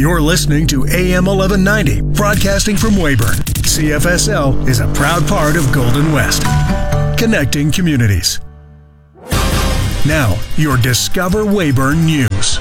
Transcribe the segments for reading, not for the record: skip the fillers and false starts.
You're listening to AM 1190, broadcasting from Weyburn. CFSL is a proud part of Golden West, connecting communities. Now, your Discover Weyburn News.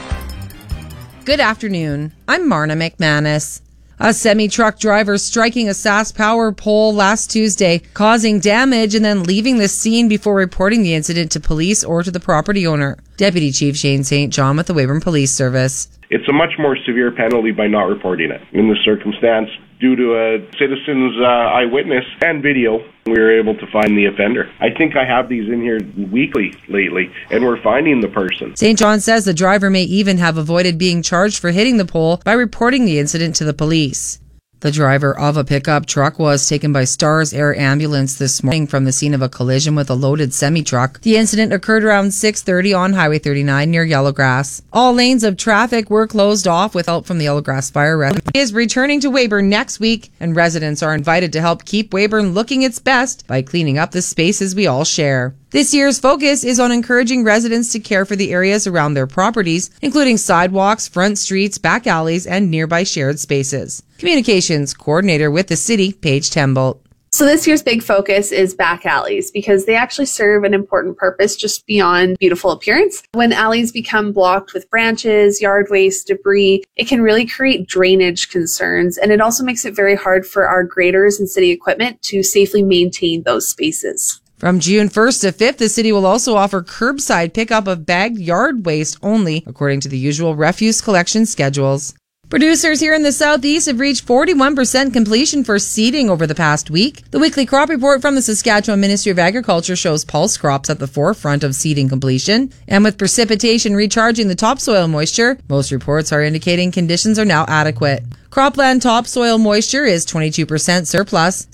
Good afternoon. I'm Marna McManus. A semi-truck driver striking a SAS power pole last Tuesday, causing damage and then leaving the scene before reporting the incident to police or to the property owner. Deputy Chief Shane St. John with the Weyburn Police Service. It's a much more severe penalty by not reporting it. In this circumstance, due to a citizen's eyewitness and video, we were able to find the offender. I think I have these in here weekly lately, and we're finding the person. St. John says the driver may even have avoided being charged for hitting the pole by reporting the incident to the police. The driver of a pickup truck was taken by Stars Air Ambulance this morning from the scene of a collision with a loaded semi-truck. The incident occurred around 6:30 on Highway 39 near Yellowgrass. All lanes of traffic were closed off with help from the Yellowgrass Fire Rescue. It is returning to Weyburn next week, and residents are invited to help keep Weyburn looking its best by cleaning up the spaces we all share. This year's focus is on encouraging residents to care for the areas around their properties, including sidewalks, front streets, back alleys, and nearby shared spaces. Communications Coordinator with the City, Paige Tembolt. So this year's big focus is back alleys because they actually serve an important purpose just beyond beautiful appearance. When alleys become blocked with branches, yard waste, debris, it can really create drainage concerns, and it also makes it very hard for our graders and city equipment to safely maintain those spaces. From June 1st to 5th, the city will also offer curbside pickup of bagged yard waste only, according to the usual refuse collection schedules. Producers here in the southeast have reached 41% completion for seeding over the past week. The weekly crop report from the Saskatchewan Ministry of Agriculture shows pulse crops at the forefront of seeding completion. And with precipitation recharging the topsoil moisture, most reports are indicating conditions are now adequate. Cropland topsoil moisture is 22% surplus,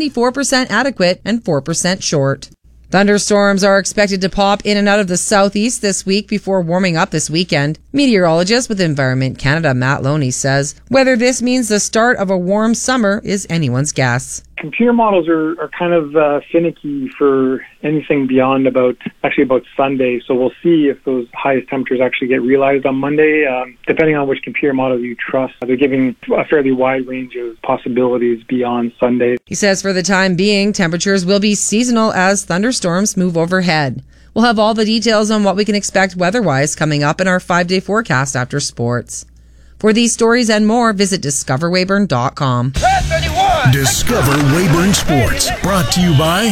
74% adequate, and 4% short. Thunderstorms are expected to pop in and out of the southeast this week before warming up this weekend. Meteorologist with Environment Canada, Matt Loney, says whether this means the start of a warm summer is anyone's guess. Computer models are kind of finicky for anything beyond about Sunday, so we'll see if those highest temperatures actually get realized on Monday. Depending on which computer model you trust, they're giving a fairly wide range of possibilities beyond Sunday. He says for the time being, temperatures will be seasonal as thunderstorms move overhead. We'll have all the details on what we can expect weather-wise coming up in our 5-day forecast after sports. For these stories and more, visit discoverweyburn.com. Discover Weyburn Sports, brought to you by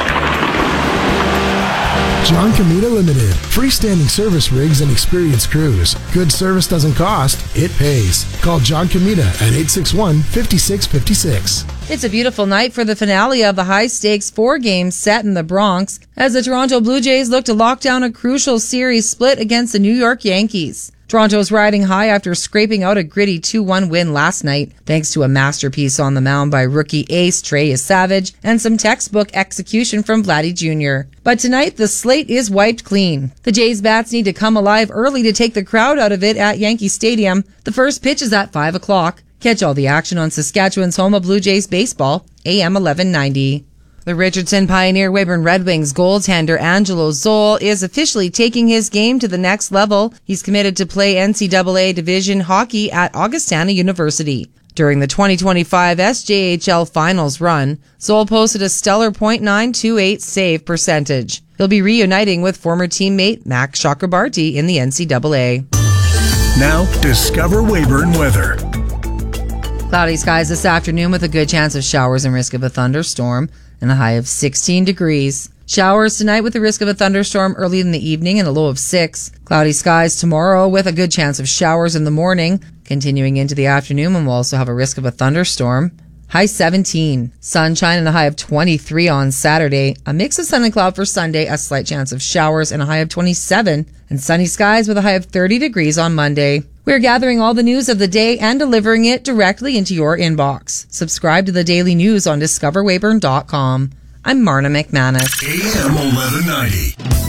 John Comita Limited. Freestanding service rigs and experienced crews. Good service doesn't cost, it pays. Call John Comita at 861-5656. It's a beautiful night for the finale of the high-stakes 4-game set in the Bronx as the Toronto Blue Jays look to lock down a crucial series split against the New York Yankees. Toronto's riding high after scraping out a gritty 2-1 win last night, thanks to a masterpiece on the mound by rookie ace Trey Savage and some textbook execution from Vladdy Jr. But tonight, the slate is wiped clean. The Jays bats need to come alive early to take the crowd out of it at Yankee Stadium. The first pitch is at 5 o'clock. Catch all the action on Saskatchewan's home of Blue Jays baseball, AM 1190. The Richardson Pioneer Weyburn Red Wings goaltender Angelo Zoll is officially taking his game to the next level. He's committed to play NCAA Division hockey at Augustana University. During the 2025 SJHL Finals run, Zoll posted a stellar .928 save percentage. He'll be reuniting with former teammate Max Chakrabarty in the NCAA. Now, Discover Weyburn weather. Cloudy skies this afternoon with a good chance of showers and risk of a thunderstorm, and a high of 16 degrees. Showers tonight with the risk of a thunderstorm early in the evening and a low of 6. Cloudy skies tomorrow with a good chance of showers in the morning. Continuing into the afternoon, and we'll also have a risk of a thunderstorm. High 17. Sunshine and a high of 23 on Saturday. A mix of sun and cloud for Sunday, a slight chance of showers and a high of 27. And sunny skies with a high of 30 degrees on Monday. We're gathering all the news of the day and delivering it directly into your inbox. Subscribe to the daily news on discoverweyburn.com. I'm Marna McManus. AM 1190.